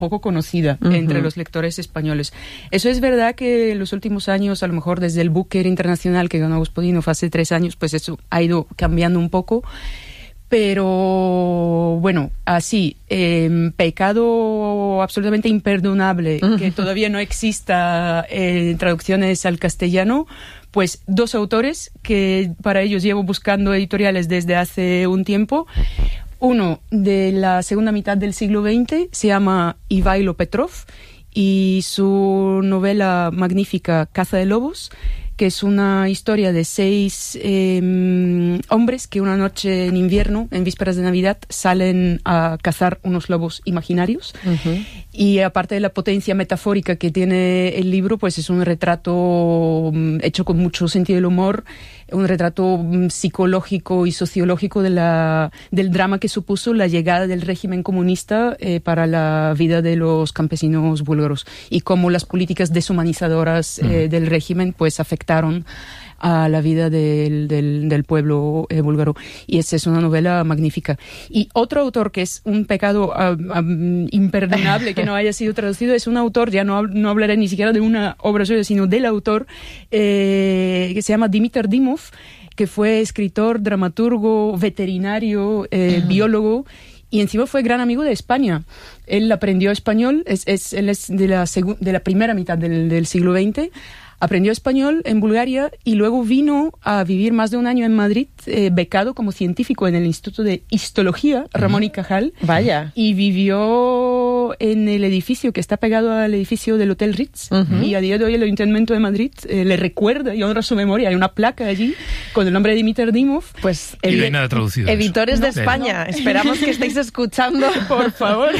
poco conocida entre los lectores españoles. Eso es verdad que en los últimos años, a lo mejor desde el Booker Internacional que ganó Gospodinov hace 3 años, pues eso ha ido cambiando un poco. Pero bueno, así, pecado absolutamente imperdonable, que todavía no exista traducciones al castellano, pues 2 autores que para ellos llevo buscando editoriales desde hace un tiempo. Uno de la segunda mitad del siglo XX, se llama Ivailo Petrov, y su novela magnífica Caza de Lobos, que es una historia de 6 hombres que una noche en invierno, en vísperas de Navidad, salen a cazar unos lobos imaginarios. Y aparte de la potencia metafórica que tiene el libro, pues es un retrato hecho con mucho sentido del humor, un retrato psicológico y sociológico del drama que supuso la llegada del régimen comunista para la vida de los campesinos búlgaros, y cómo las políticas deshumanizadoras del régimen pues afectaron a la vida del pueblo búlgaro. Y esa es una novela magnífica. Y otro autor que es un pecado imperdonable que no haya sido traducido, es un autor, ya no hablaré ni siquiera de una obra suya, sino del autor, que se llama Dimitar Dimov, que fue escritor, dramaturgo, veterinario, biólogo, y encima fue gran amigo de España. Él aprendió español, él es de la primera mitad del siglo XX, aprendió español en Bulgaria y luego vino a vivir más de un año en Madrid, becado como científico en el Instituto de Histología Ramón y Cajal. Vaya. Y vivió en el edificio que está pegado al edificio del Hotel Ritz. Y a día de hoy el Ayuntamiento de Madrid le recuerda y honra su memoria. Hay una placa allí con el nombre de Dimitar Dimov. Pues y no hay nada traducido. Editores de España, esperamos que estéis escuchando. Por favor.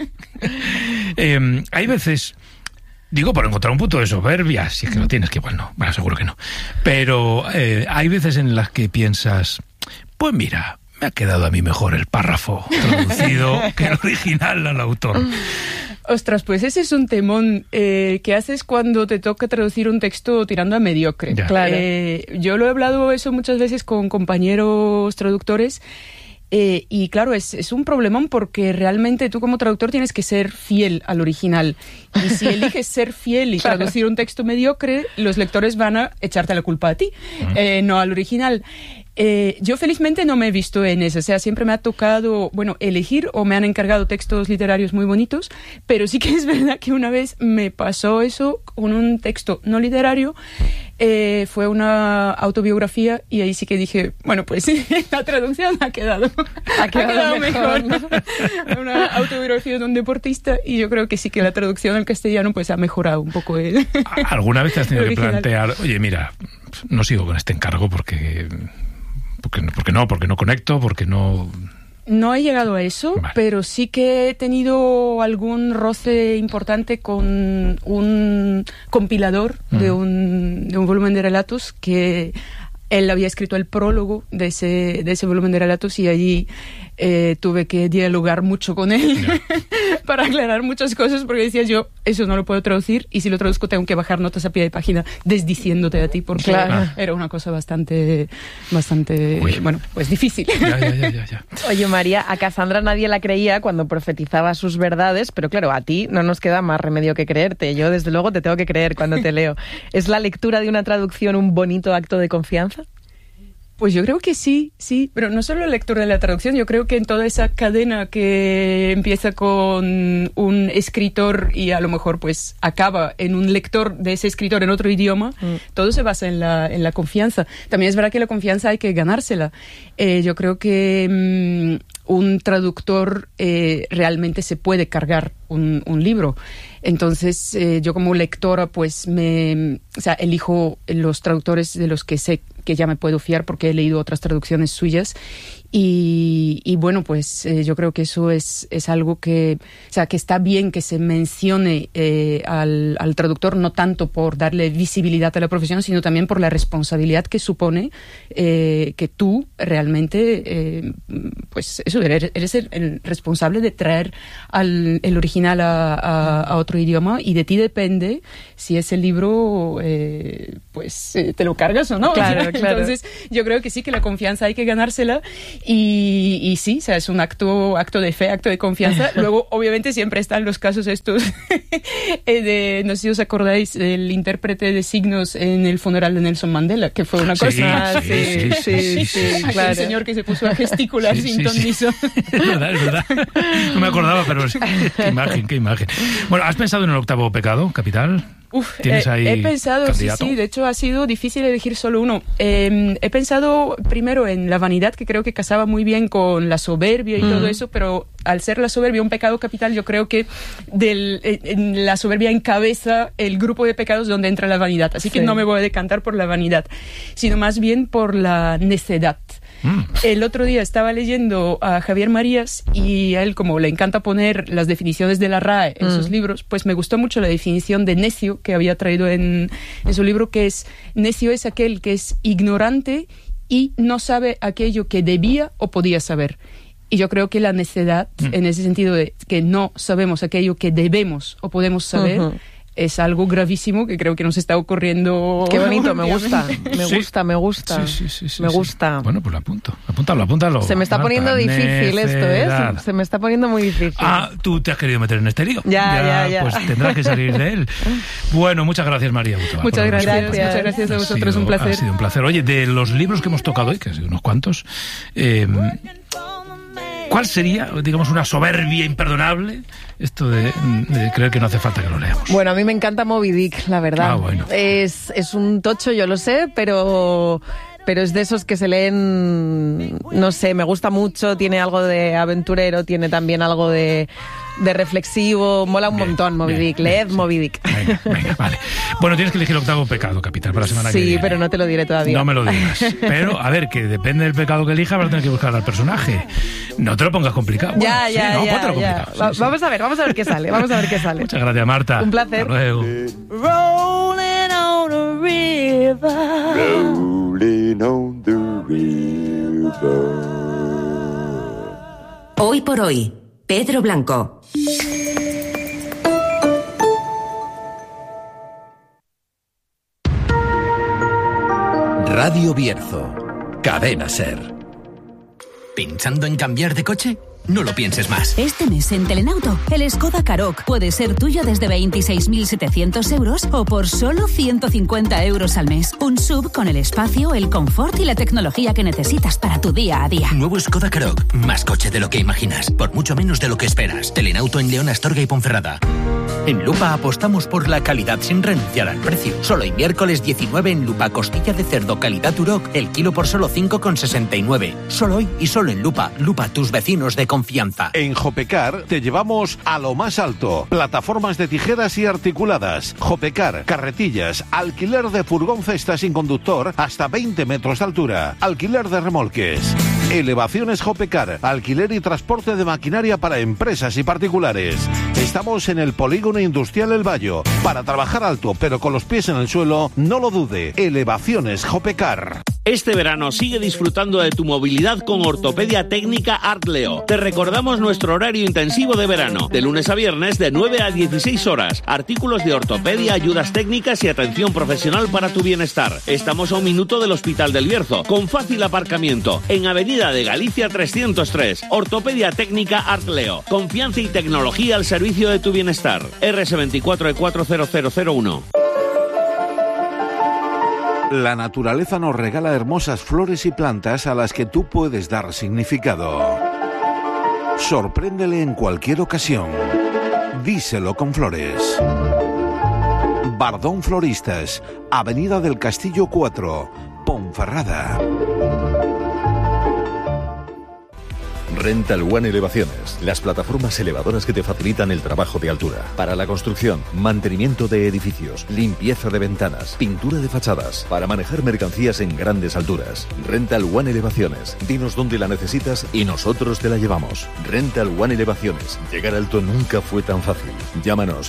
Hay veces... Digo, por encontrar un punto de soberbia, si es que lo tienes, que igual no, bueno, seguro que no. Pero hay veces en las que piensas, pues mira, me ha quedado a mí mejor el párrafo traducido que el original al autor. Ostras, pues ese es un temón que haces cuando te toca traducir un texto tirando a mediocre. Claro. Yo lo he hablado eso muchas veces con compañeros traductores. Y claro, es un problemón porque realmente tú como traductor tienes que ser fiel al original. Y si eliges ser fiel y traducir un texto mediocre, los lectores van a echarte la culpa a ti, no al original. Yo felizmente no me he visto en eso, o sea, siempre me ha tocado, elegir, o me han encargado textos literarios muy bonitos, pero sí que es verdad que una vez me pasó eso con un texto no literario. Fue una autobiografía y ahí sí que dije, bueno, pues sí, la traducción ha quedado mejor, ¿no? Una autobiografía de un deportista, y yo creo que sí que la traducción al castellano pues ha mejorado un poco. ¿Alguna vez te has tenido que plantear, oye, mira, no sigo con este encargo porque no conecto, porque no... No he llegado a eso, vale, pero sí que he tenido algún roce importante con un compilador de un volumen de relatos que él había escrito el prólogo de ese volumen de relatos, y allí tuve que dialogar mucho con él para aclarar muchas cosas, porque decía yo, eso no lo puedo traducir, y si lo traduzco tengo que bajar notas a pie de página desdiciéndote a ti, porque era una cosa bastante pues difícil. Ya. Oye, María, a Cassandra nadie la creía cuando profetizaba sus verdades, pero claro, a ti no nos queda más remedio que creerte. Yo, desde luego, te tengo que creer cuando te leo. ¿Es la lectura de una traducción un bonito acto de confianza? Pues yo creo que sí, pero no solo la lectura de la traducción, yo creo que en toda esa cadena que empieza con un escritor y a lo mejor pues acaba en un lector de ese escritor en otro idioma, todo se basa en la confianza. También es verdad que la confianza hay que ganársela. Yo creo que un traductor realmente se puede cargar un libro. Entonces, yo como lectora, pues elijo los traductores de los que sé que ya me puedo fiar porque he leído otras traducciones suyas. Y bueno, pues yo creo que eso es algo que está bien que se mencione al traductor, no tanto por darle visibilidad a la profesión, sino también por la responsabilidad que supone que tú realmente, pues eso, eres el responsable de traer el original a otro idioma, y de ti depende si ese libro te lo cargas o no. Claro. Entonces yo creo que sí, que la confianza hay que ganársela. Y sí, o sea, es un acto de fe, acto de confianza. Luego, obviamente, siempre están los casos estos no sé si os acordáis, el intérprete de signos en el funeral de Nelson Mandela, que fue una cosa... Sí, claro. El señor que se puso a gesticular sin ton ni son. Es verdad. No me acordaba, pero qué imagen. Bueno, ¿has pensado en el octavo pecado capital? ¿Tienes ahí he pensado, candidato? sí, de hecho ha sido difícil elegir solo uno. He pensado primero en la vanidad, que creo que casaba muy bien con la soberbia y todo eso, pero al ser la soberbia un pecado capital, yo creo que la soberbia encabeza el grupo de pecados donde entra la vanidad. Así que no me voy a decantar por la vanidad, sino más bien por la necedad. El otro día estaba leyendo a Javier Marías y a él, como le encanta poner las definiciones de la RAE en sus libros, pues me gustó mucho la definición de necio que había traído en su libro, que es: necio es aquel que es ignorante y no sabe aquello que debía o podía saber. Y yo creo que la necedad, en ese sentido de que no sabemos aquello que debemos o podemos saber, es algo gravísimo que creo que nos está ocurriendo. Qué bonito, me gusta. Me gusta. Sí. Me gusta. Bueno, pues apúntalo. Se me está poniendo difícil esto, ¿eh? Se me está poniendo muy difícil. Tú te has querido meter en este lío. Ya. Pues tendrás que salir de él. Bueno, muchas gracias, María Butoa. Muchas gracias a vosotros, un placer. Ha sido un placer. Oye, de los libros que hemos tocado hoy, que han sido unos cuantos, ¿cuál sería, digamos, una soberbia imperdonable? Esto de creer que no hace falta que lo leamos. Bueno, a mí me encanta Moby Dick, la verdad. Bueno. Es un tocho, yo lo sé, pero es de esos que se leen, no sé, me gusta mucho, tiene algo de aventurero, tiene también algo de reflexivo, mola un montón Moby Dick, leed Moby Dick. Venga, vale. Bueno, tienes que elegir el octavo pecado capital para la semana que viene. Sí, pero no te lo diré todavía. No me lo digas. Pero, a ver, que depende del pecado que elijas, vas a tener que buscar al personaje. No te lo pongas complicado. Ya. Complicado. Vamos a ver qué sale. Muchas gracias, Marta. Un placer. Hasta luego. Rolling on the river. Rolling on the river. Hoy por hoy, Pedro Blanco. Radio Bierzo, Cadena Ser. ¿Pensando en cambiar de coche? No lo pienses más. Este mes en Telenauto, el Skoda Karoq puede ser tuyo desde 26.700 euros o por solo 150 euros al mes. Un SUV con el espacio, el confort y la tecnología que necesitas para tu día a día. Nuevo Skoda Karoq. Más coche de lo que imaginas. Por mucho menos de lo que esperas. Telenauto en León, Astorga y Ponferrada. En Lupa apostamos por la calidad sin renunciar al precio. Solo hoy miércoles 19 en Lupa, costilla de cerdo calidad Duroc, el kilo por solo 5,69. Solo hoy y solo en Lupa. Lupa, tus vecinos de confianza. En Jopecar te llevamos a lo más alto. Plataformas de tijeras y articuladas. Jopecar, carretillas, alquiler de furgón cesta sin conductor hasta 20 metros de altura. Alquiler de remolques. Elevaciones Jopecar, alquiler y transporte de maquinaria para empresas y particulares. Estamos en el Polígono Industrial El Bayo. Para trabajar alto pero con los pies en el suelo, no lo dude. Elevaciones Jopecar. Este verano sigue disfrutando de tu movilidad con Ortopedia Técnica Artleo. Te recordamos nuestro horario intensivo de verano, de lunes a viernes de 9 a 16 horas. Artículos de ortopedia, ayudas técnicas y atención profesional para tu bienestar. Estamos a 1 minuto del Hospital del Bierzo, con fácil aparcamiento, en Avenida de Galicia 303. Ortopedia Técnica Artleo. Confianza y tecnología al servicio de tu bienestar. RS24E40001. La naturaleza nos regala hermosas flores y plantas a las que tú puedes dar significado. Sorpréndele en cualquier ocasión. Díselo con flores. Bardón Floristas, Avenida del Castillo 4, Ponferrada. Rental One Elevaciones, las plataformas elevadoras que te facilitan el trabajo de altura. Para la construcción, mantenimiento de edificios, limpieza de ventanas, pintura de fachadas, para manejar mercancías en grandes alturas. Rental One Elevaciones, dinos dónde la necesitas y nosotros te la llevamos. Rental One Elevaciones, llegar alto nunca fue tan fácil. Llámanos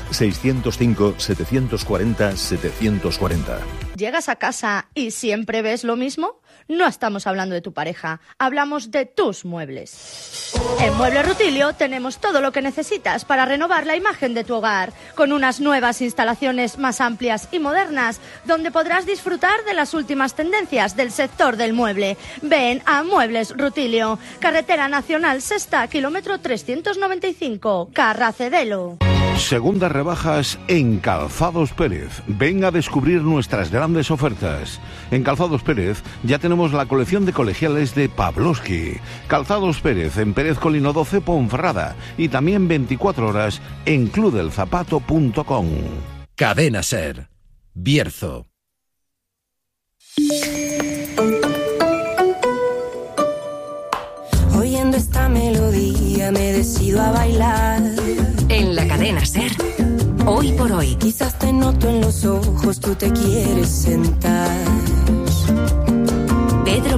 605-740-740. ¿Llegas a casa y siempre ves lo mismo? No estamos hablando de tu pareja, hablamos de tus muebles. En Muebles Rutilio tenemos todo lo que necesitas para renovar la imagen de tu hogar, con unas nuevas instalaciones más amplias y modernas, donde podrás disfrutar de las últimas tendencias del sector del mueble. Ven a Muebles Rutilio, Carretera Nacional Sexta, kilómetro 395, Carracedelo. Segundas rebajas en Calzados Pérez. Ven a descubrir nuestras grandes ofertas. En Calzados Pérez ya tenemos la colección de colegiales de Pavlovsky. Calzados Pérez en Pérez Colino 12, Ponferrada. Y también 24 horas en clubdelzapato.com. Cadena SER. Bierzo. Oyendo esta melodía me decido a bailar. En la cadena SER, Hoy por Hoy. Quizás te noto en los ojos, tú te quieres sentar. Pedro